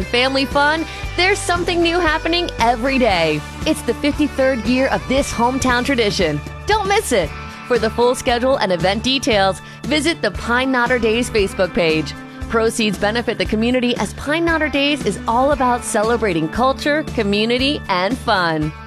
family fun, there's something new happening every day. It's the 53rd year of this hometown tradition. Don't miss it. For the full schedule and event details, visit the Pine Knotter Days Facebook page. Proceeds benefit the community as Pine Knotter Days is all about celebrating culture, community, and fun.